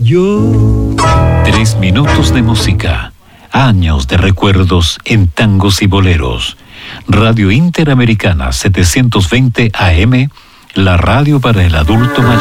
yo. 3 minutos de música. Años de recuerdos en tangos y boleros. Radio Interamericana 720 AM, la radio para el adulto mayor.